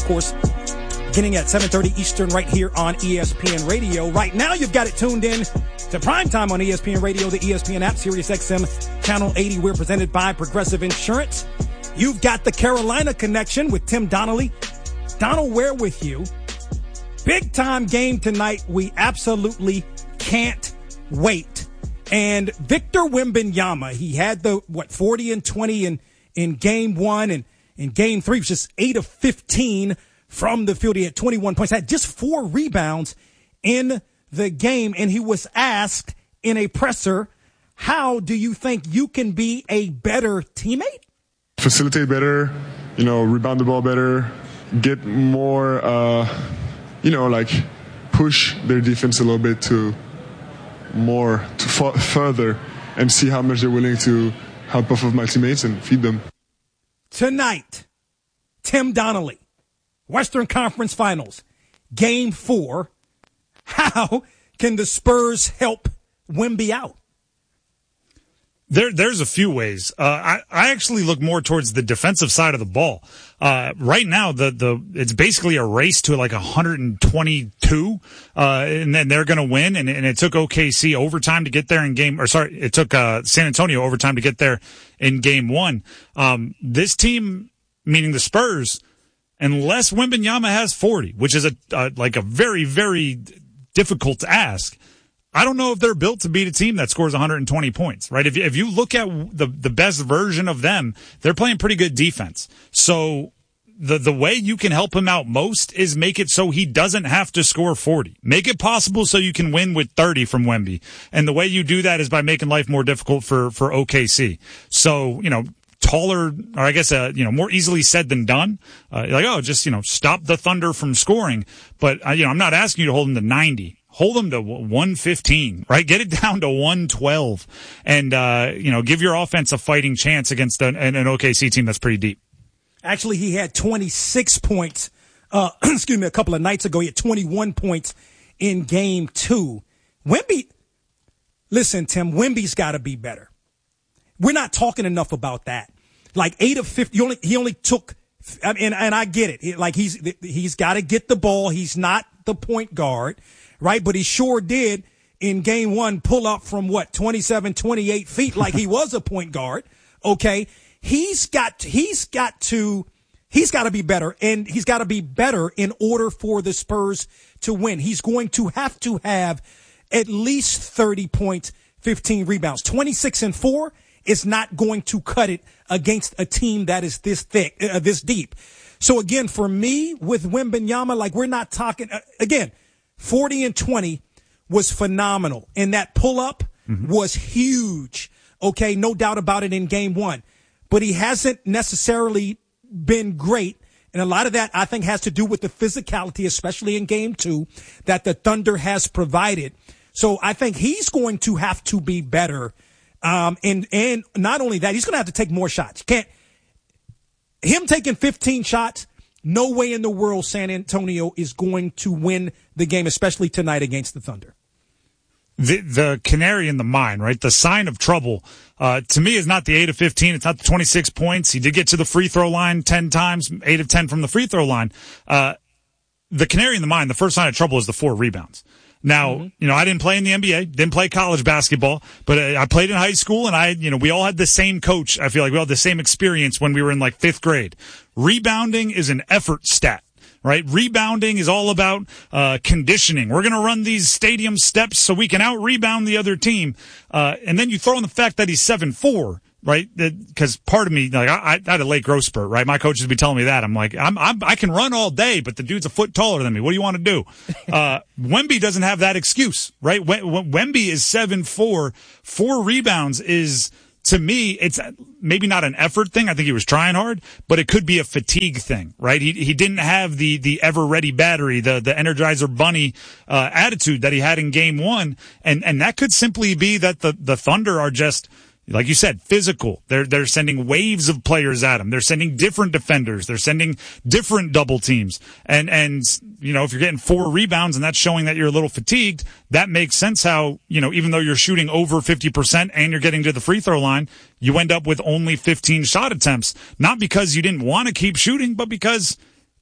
course, beginning at 7:30 Eastern right here on ESPN Radio. Right now, you've got it tuned in to primetime on ESPN Radio, the ESPN app, Sirius XM, Channel 80. We're presented by Progressive Insurance. You've got the Carolina Connection with Tim Donnelly. Donald Ware with you. Big time game tonight. We absolutely can't wait. And Victor Wembanyama, he had the 40 and 20 in game one, and in game three was just 8 of 15 from the field. He had 21 points, had just 4 rebounds in the game. And he was asked in a presser, how do you think you can be a better teammate? Facilitate better, rebound the ball better, get more, push their defense a little bit further, and see how much they're willing to help off of my teammates and feed them. Tonight, Tim Donnelly, Western Conference Finals, Game 4. How can the Spurs help Wemby out? There's a few ways. I actually look more towards the defensive side of the ball. Right now, it's basically a race to like 122, and then they're going to win. And it took OKC overtime to get there it took San Antonio overtime to get there in game 1. This team, meaning the Spurs, unless Wembanyama has 40, which is a very, very difficult to ask, I don't know if they're built to beat a team that scores 120 points, right? If you look at the best version of them, they're playing pretty good defense. So the way you can help him out most is make it so he doesn't have to score 40. Make it possible so you can win with 30 from Wemby. And the way you do that is by making life more difficult for OKC. So, taller, or I guess, more easily said than done. Just stop the Thunder from scoring. But, I'm not asking you to hold them to 90. Hold them to 115, right? Get it down to 112 and, give your offense a fighting chance against an OKC team that's pretty deep. Actually, he had 26 points, a couple of nights ago. He had 21 points in game 2. Listen, Tim, Wemby's got to be better. We're not talking enough about that. Like 8 of 50, he only took, and I get it. He's got to get the ball. He's not the point guard. Right, but he sure did in game 1 pull up from 27, 28 feet like he was a point guard. Okay, he's got to be better, and he's got to be better in order for the Spurs to win. He's going to have at least 30 points, 15 rebounds. 26 and 4 is not going to cut it against a team that is this thick, this deep. So again, for me with Wembanyama, we're not talking again. 40 and 20 was phenomenal, and that pull-up was huge. Okay, no doubt about it in game 1. But he hasn't necessarily been great, and a lot of that, I think, has to do with the physicality, especially in game 2, that the Thunder has provided. So I think he's going to have to be better, and not only that, he's going to have to take more shots. Him taking 15 shots, no way in the world San Antonio is going to win the game, especially tonight against the Thunder. The canary in the mine, right? The sign of trouble, to me, is not the 8 of 15. It's not the 26 points. He did get to the free throw line 10 times, 8 of 10 from the free throw line. The canary in the mine, the first sign of trouble is the 4 rebounds. Now, I didn't play in the NBA, didn't play college basketball, but I played in high school, and we all had the same coach. I feel like we all had the same experience when we were in 5th grade. Rebounding is an effort stat, right? Rebounding is all about conditioning. We're going to run these stadium steps so we can out-rebound the other team. And then you throw in the fact that he's 7'4", right? Because part of me, I had a late growth spurt, right? My coaches would be telling me that. I'm like, I can run all day, but the dude's a foot taller than me. What do you want to do? Wemby doesn't have that excuse, right? Wemby is 7'4", 4 rebounds is, to me, it's maybe not an effort thing. I think he was trying hard, but it could be a fatigue thing, right? He didn't have the ever ready battery, the Energizer Bunny attitude that he had in game 1, and that could simply be that the Thunder are just, like you said, physical. They're sending waves of players at him. They're sending different defenders. They're sending different double teams. And if you're getting 4 rebounds and that's showing that you're a little fatigued, that makes sense how, even though you're shooting over 50% and you're getting to the free throw line, you end up with only 15 shot attempts. Not because you didn't want to keep shooting, but because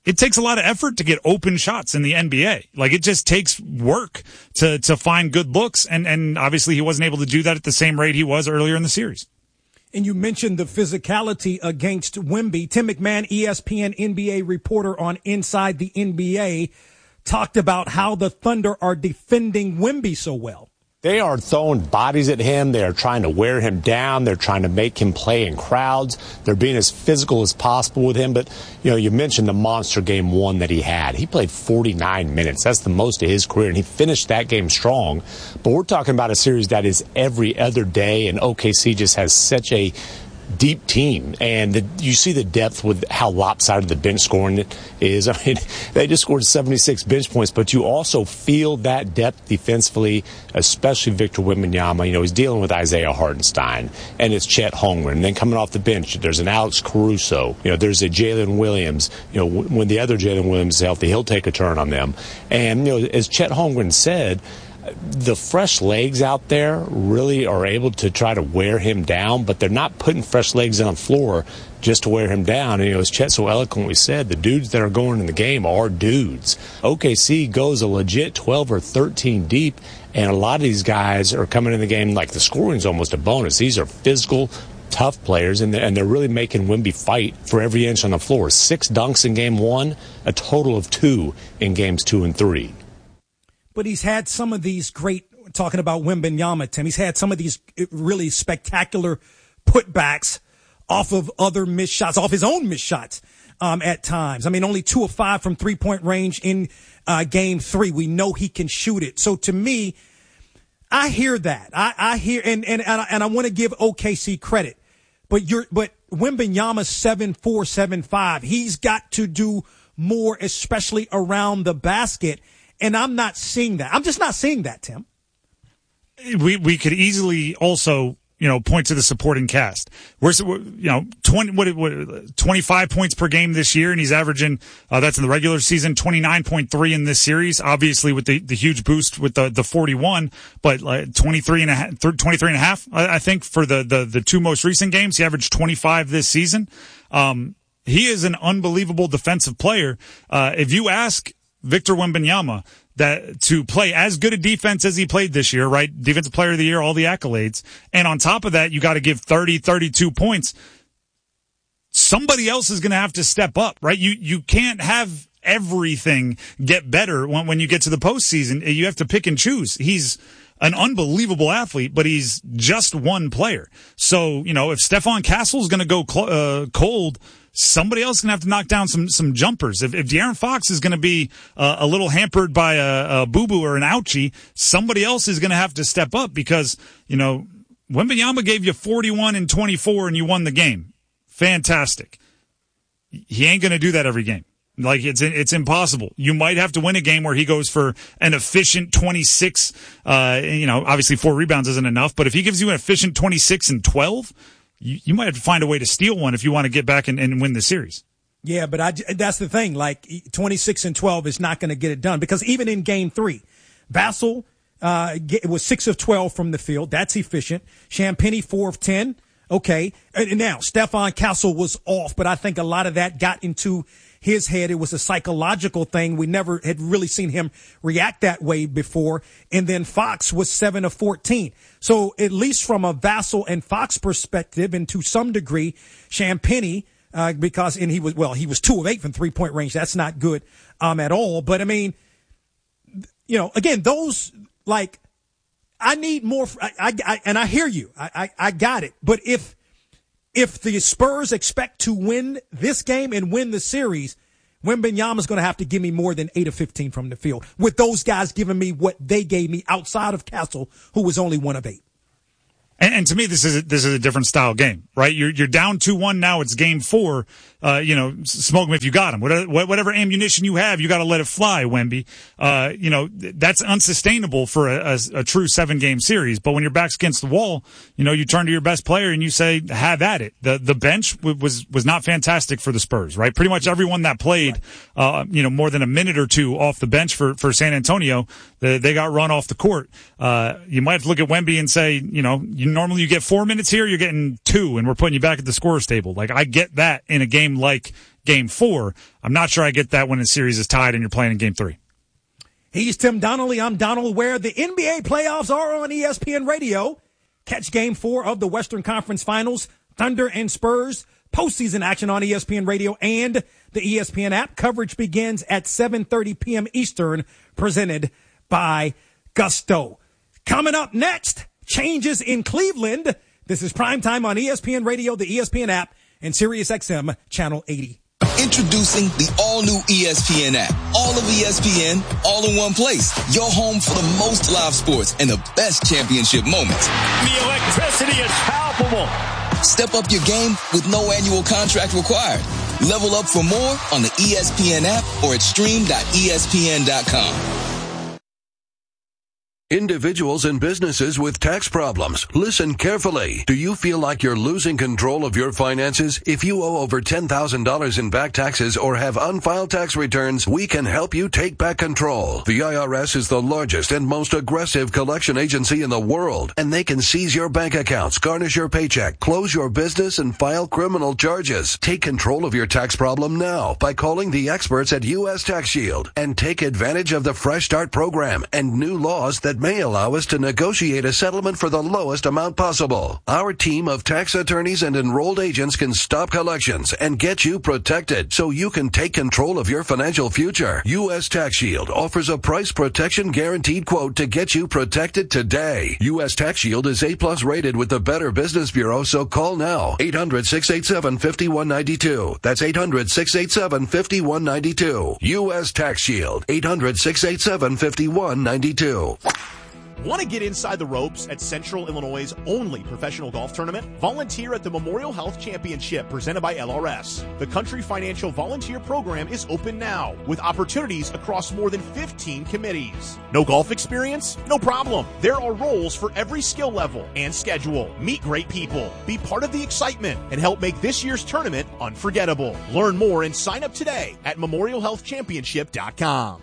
it takes a lot of effort to get open shots in the NBA. Like, it just takes work to find good looks. And obviously he wasn't able to do that at the same rate he was earlier in the series. And you mentioned the physicality against Wemby. Tim McMahon, ESPN NBA reporter on Inside the NBA, talked about how the Thunder are defending Wemby so well. They are throwing bodies at him. They are trying to wear him down. They're trying to make him play in crowds. They're being as physical as possible with him. But, you mentioned the monster game one that he had. He played 49 minutes. That's the most of his career, and he finished that game strong. But we're talking about a series that is every other day, and OKC just has such a deep team, and you see the depth with how lopsided the bench scoring is. I mean, they just scored 76 bench points, but you also feel that depth defensively, especially Victor Wembanyama. He's dealing with Isaiah Hartenstein, and it's Chet Holmgren. And then coming off the bench, there's an Alex Caruso. There's a Jalen Williams. When the other Jalen Williams is healthy, he'll take a turn on them. And, as Chet Holmgren said, the fresh legs out there really are able to try to wear him down, but they're not putting fresh legs on the floor just to wear him down. And, as Chet so eloquently said, the dudes that are going in the game are dudes. OKC goes a legit 12 or 13 deep, and a lot of these guys are coming in the game like the scoring's almost a bonus. These are physical, tough players, and they're really making Wemby fight for every inch on the floor. 6 dunks in game 1, a total of 2 in games 2 and 3. But he's had some of these great, talking about Wembanyama, Tim, he's had some of these really spectacular putbacks off of other missed shots, off his own missed shots at times. I mean, only 2 of 5 from three-point range in game 3. We know he can shoot it. So to me, I hear that. I hear, and I want to give OKC credit. But Wembanyama's 7'4", 7'5". He's got to do more, especially around the basket. And I'm not seeing that. I'm just not seeing that, Tim. We could easily also, point to the supporting cast. Where's 25 points per game this year, and he's averaging that's in the regular season, 29.3 in this series. Obviously, with the huge boost with the 41, but 23 and a half. I think for the 2 most recent games, he averaged 25 this season. He is an unbelievable defensive player. If you ask Victor Wembanyama that to play as good a defense as he played this year, right? Defensive player of the year, all the accolades. And on top of that, you got to give 30, 32 points. Somebody else is going to have to step up, right? You can't have everything get better when you get to the postseason. You have to pick and choose. He's an unbelievable athlete, but he's just one player. So, if Stephon Castle's going to go cold, somebody else is going to have to knock down some jumpers. If De'Aaron Fox is going to be a little hampered by a boo-boo or an ouchie, somebody else is going to have to step up because, Wembanyama gave you 41 and 24 and you won the game. Fantastic. He ain't going to do that every game. Like, it's impossible. You might have to win a game where he goes for an efficient 26. Obviously 4 rebounds isn't enough, but if he gives you an efficient 26 and 12, you might have to find a way to steal one if you want to get back and win the series. Yeah, but that's the thing. Like, 26 and 12 is not going to get it done because even in game 3, Vassell was 6 of 12 from the field. That's efficient. Champagnie 4 of 10. Okay. And now Stephon Castle was off, but I think a lot of that got into his head. It was a psychological thing. We never had really seen him react that way before. And then Fox was 7 of 14. So at least from a Vassell and Fox perspective, and to some degree, Champagnie, he was 2 of 8 from 3-point range. That's not good, at all. But I mean, again, those, like, I need more. And I hear you. I got it. But if the Spurs expect to win this game and win the series, Wembanyama's going to have to give me more than 8 of 15 from the field, with those guys giving me what they gave me outside of Castle, who was only 1 of 8. And to me, this is a different style game, right? You're down 2-1 now. It's game 4. Smoke them if you got them. Whatever ammunition you have, you got to let it fly, Wemby. That's unsustainable for a true 7-game series. But when your back's against the wall, you turn to your best player and you say, have at it. The bench was not fantastic for the Spurs, right? Pretty much everyone that played, more than a minute or 2 off the bench for San Antonio, they got run off the court. You might have to look at Wemby and say, normally you get 4 minutes here, you're getting 2, and we're putting you back at the scorer's table. Like, I get that in a game game like Game 4. I'm not sure I get that when a series is tied and you're playing in Game 3. He's Tim Donnelly. I'm Donald Ware. The NBA playoffs are on ESPN Radio. Catch Game 4 of the Western Conference Finals, Thunder and Spurs. Postseason action on ESPN Radio and the ESPN app. Coverage begins at 7:30 p.m. Eastern, presented by Gusto. Coming up next, changes in Cleveland. This is Primetime on ESPN Radio, the ESPN app, and SiriusXM Channel 80. Introducing the all-new ESPN app. All of ESPN, all in one place. Your home for the most live sports and the best championship moments. The electricity is palpable. Step up your game with no annual contract required. Level up for more on the ESPN app or at stream.espn.com. Individuals and businesses with tax problems, listen carefully. Do you feel like you're losing control of your finances? If you owe over $10,000 in back taxes or have unfiled tax returns, we can help you take back control. The IRS is the largest and most aggressive collection agency in the world, and they can seize your bank accounts, garnish your paycheck, close your business, and file criminal charges. Take control of your tax problem now by calling the experts at U.S. Tax Shield and take advantage of the Fresh Start program and new laws that may allow us to negotiate a settlement for the lowest amount possible. Our team of tax attorneys and enrolled agents can stop collections and get you protected so you can take control of your financial future. U.S. Tax Shield offers a price protection guaranteed quote to get you protected today. U.S. Tax Shield is A+ rated with the Better Business Bureau, so call now. 800-687-5192. That's 800-687-5192. U.S. Tax Shield. 800-687-5192. Want to get inside the ropes at Central Illinois' only professional golf tournament? Volunteer at the Memorial Health Championship presented by LRS. The Country Financial Volunteer Program is open now with opportunities across more than 15 committees. No golf experience? No problem. There are roles for every skill level and schedule. Meet great people, be part of the excitement, and help make this year's tournament unforgettable. Learn more and sign up today at memorialhealthchampionship.com.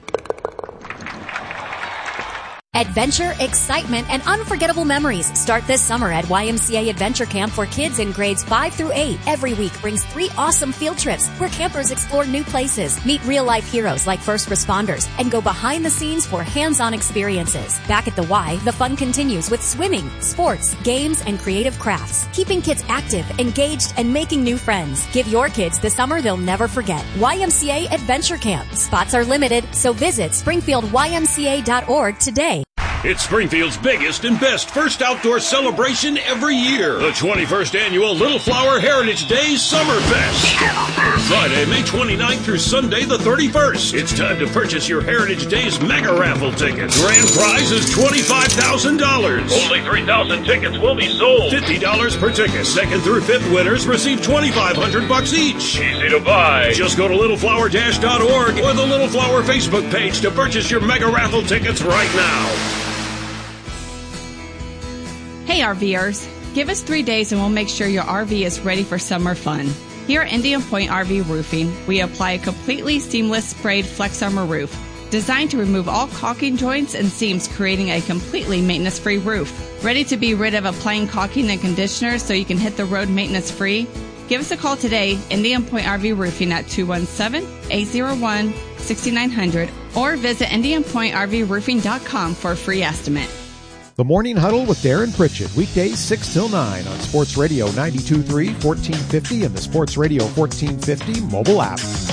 Adventure, excitement, and unforgettable memories start this summer at YMCA Adventure Camp for kids in grades 5 through 8. Every week brings 3 awesome field trips where campers explore new places, meet real-life heroes like first responders, and go behind the scenes for hands-on experiences. Back at the Y, the fun continues with swimming, sports, games, and creative crafts, keeping kids active, engaged, and making new friends. Give your kids the summer they'll never forget. YMCA Adventure Camp. Spots are limited, so visit springfieldymca.org today. It's Springfield's biggest and best first outdoor celebration every year. The 21st Annual Little Flower Heritage Days Summerfest. Friday, May 29th through Sunday, the 31st. It's time to purchase your Heritage Days mega raffle tickets. Grand prize is $25,000. Only 3,000 tickets will be sold. $50 per ticket. Second through fifth winners receive $2,500 each. Easy to buy. Just go to littleflower-org or the Little Flower Facebook page to purchase your mega raffle tickets right now. Hey RVers, give us 3 days and we'll make sure your RV is ready for summer fun. Here at Indian Point RV Roofing, we apply a completely seamless sprayed Flex Armor roof, designed to remove all caulking joints and seams, creating a completely maintenance-free roof. Ready to be rid of applying caulking and conditioner so you can hit the road maintenance-free? Give us a call today, Indian Point RV Roofing at 217-801-6900 or visit IndianPointRVRoofing.com for a free estimate. The Morning Huddle with Darren Pritchett, weekdays 6 till 9 on Sports Radio 92.3, 1450, and the Sports Radio 1450 mobile app.